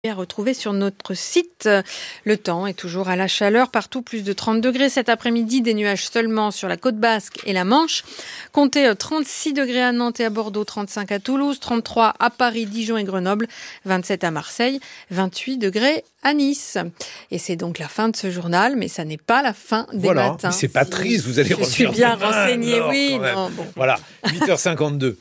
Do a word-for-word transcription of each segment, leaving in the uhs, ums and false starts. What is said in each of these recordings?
À retrouver sur notre site. Le temps est toujours à la chaleur, partout plus de trente degrés cet après-midi, des nuages seulement sur la côte basque et la Manche. Comptez trente-six degrés à Nantes et à Bordeaux, trente-cinq à Toulouse, trente-trois à Paris, Dijon et Grenoble, vingt-sept à Marseille, vingt-huit degrés à Nice. Et c'est donc la fin de ce journal, mais ça n'est pas la fin des voilà. matins. Mais c'est pas si triste, vous allez je revenir. Je suis bien renseignée, alors, oui. Non, bon. Voilà, huit heures cinquante-deux.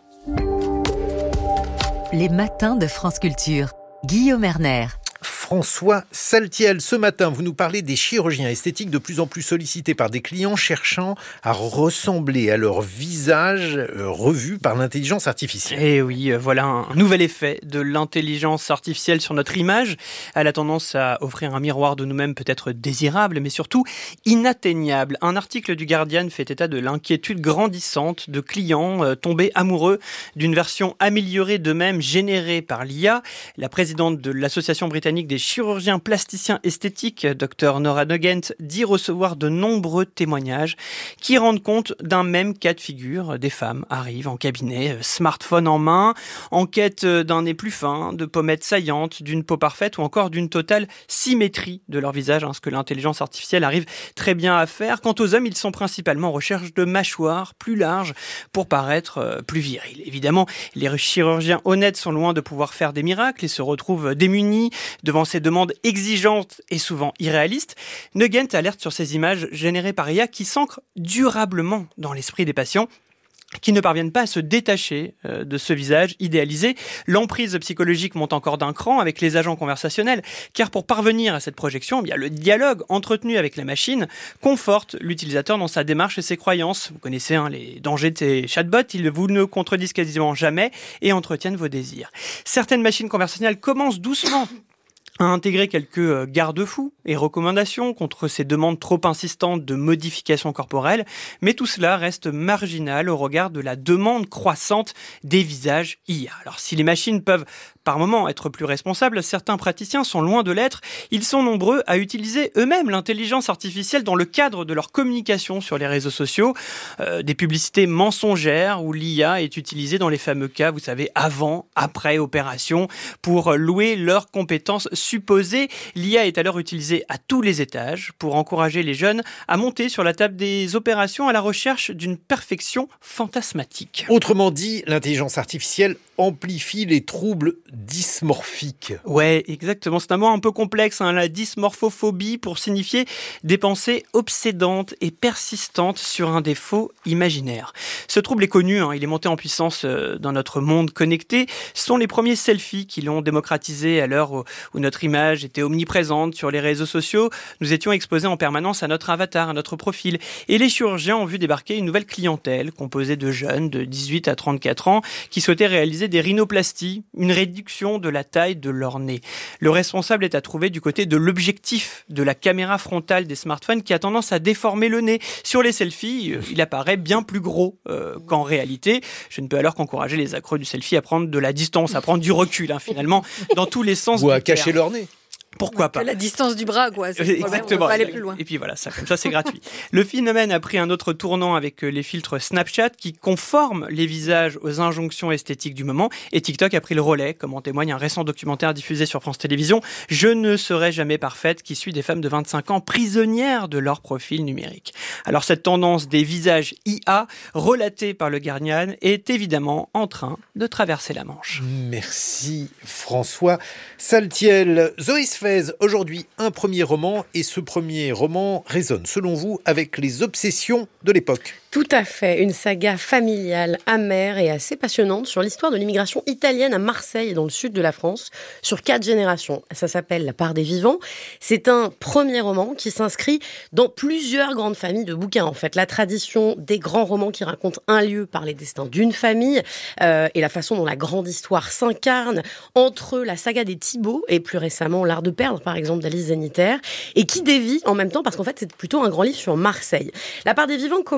Les matins de France Culture. Guillaume Erner. François Saltiel, ce matin, vous nous parlez des chirurgiens esthétiques de plus en plus sollicités par des clients cherchant à ressembler à leur visage euh, revu par l'intelligence artificielle. Et oui, euh, voilà un nouvel effet de l'intelligence artificielle sur notre image. Elle a tendance à offrir un miroir de nous-mêmes peut-être désirable, mais surtout inatteignable. Un article du Guardian fait état de l'inquiétude grandissante de clients euh, tombés amoureux d'une version améliorée d'eux-mêmes générée par l'I A. La présidente de l'association britannique des chirurgiens plasticiens esthétiques, Dr Nora Nugent, dit recevoir de nombreux témoignages qui rendent compte d'un même cas de figure. Des femmes arrivent en cabinet, smartphone en main, en quête d'un nez plus fin, de pommettes saillantes, d'une peau parfaite ou encore d'une totale symétrie de leur visage, hein, ce que l'intelligence artificielle arrive très bien à faire. Quant aux hommes, ils sont principalement en recherche de mâchoires plus larges pour paraître plus virils. Évidemment, les chirurgiens honnêtes sont loin de pouvoir faire des miracles et se retrouvent démunis devant ces demandes exigeantes et souvent irréalistes. Nugent alerte sur ces images générées par I A qui s'ancrent durablement dans l'esprit des patients, qui ne parviennent pas à se détacher de ce visage idéalisé. L'emprise psychologique monte encore d'un cran avec les agents conversationnels, car pour parvenir à cette projection, eh bien, le dialogue entretenu avec la machine conforte l'utilisateur dans sa démarche et ses croyances. Vous connaissez hein, les dangers de ces chatbots, ils vous ne contredisent quasiment jamais et entretiennent vos désirs. Certaines machines conversationnelles commencent doucement à intégrer quelques garde-fous et recommandations contre ces demandes trop insistantes de modification corporelle, mais tout cela reste marginal au regard de la demande croissante des visages I A. Alors si les machines peuvent par moments être plus responsables, certains praticiens sont loin de l'être. Ils sont nombreux à utiliser eux-mêmes l'intelligence artificielle dans le cadre de leur communication sur les réseaux sociaux. Euh, des publicités mensongères où l'I A est utilisée dans les fameux cas, vous savez, avant, après opération, pour louer leurs compétences supposées. L'I A est alors utilisée à tous les étages pour encourager les jeunes à monter sur la table des opérations à la recherche d'une perfection fantasmatique. Autrement dit, l'intelligence artificielle amplifie les troubles dysmorphiques. Ouais, exactement. C'est un mot un peu complexe, hein, la dysmorphophobie, pour signifier des pensées obsédantes et persistantes sur un défaut imaginaire. Ce trouble est connu, hein, il est monté en puissance euh, dans notre monde connecté. Ce sont les premiers selfies qui l'ont démocratisé à l'heure où, où notre image était omniprésente sur les réseaux sociaux. Nous étions exposés en permanence à notre avatar, à notre profil. Et les chirurgiens ont vu débarquer une nouvelle clientèle composée de jeunes de dix-huit à trente-quatre ans qui souhaitaient réaliser des rhinoplasties, une réduction de la taille de leur nez. Le responsable est à trouver du côté de l'objectif de la caméra frontale des smartphones qui a tendance à déformer le nez. Sur les selfies, il apparaît bien plus gros euh, qu'en réalité. Je ne peux alors qu'encourager les accros du selfie à prendre de la distance, à prendre du recul, hein, finalement, dans tous les sens. Ou à du terme. cacher leur nez. Pourquoi pas ? À la distance du bras, quoi. C'est Exactement. On va aller plus loin. Et puis voilà, ça, comme ça, c'est gratuit. Le phénomène a pris un autre tournant avec les filtres Snapchat qui conforment les visages aux injonctions esthétiques du moment. Et TikTok a pris le relais, comme en témoigne un récent documentaire diffusé sur France Télévisions, « Je ne serai jamais parfaite » qui suit des femmes de vingt-cinq ans prisonnières de leur profil numérique. Alors cette tendance des visages I A, relatée par le Guardian, est évidemment en train de traverser la Manche. Merci François Saltiel. Zoé Sfez, aujourd'hui un premier roman, et ce premier roman résonne, selon vous, avec les obsessions de l'époque. Tout à fait, une saga familiale, amère et assez passionnante sur l'histoire de l'immigration italienne à Marseille et dans le sud de la France, sur quatre générations. Ça s'appelle La part des vivants. C'est un premier roman qui s'inscrit dans plusieurs grandes familles de bouquins. En fait, la tradition des grands romans qui racontent un lieu par les destins d'une famille euh, et la façon dont la grande histoire s'incarne entre la saga des Thibault et plus récemment L'Art de perdre, par exemple, d'Alice Zeniter, et qui dévie en même temps parce qu'en fait, c'est plutôt un grand livre sur Marseille. La part des vivants commence comme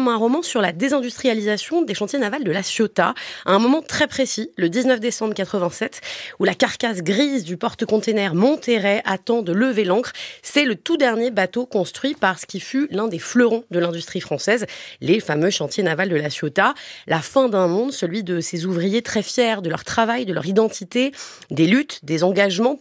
comme un roman sur la désindustrialisation des chantiers navals de La Ciotat, à un moment très précis, le dix-neuf décembre quatre-vingt-sept, où la carcasse grise du porte-container Monterrey attend de lever l'ancre. C'est le tout dernier bateau construit par ce qui fut l'un des fleurons de l'industrie française, les fameux chantiers navals de La Ciotat. La fin d'un monde, celui de ces ouvriers très fiers de leur travail, de leur identité, des luttes, des engagements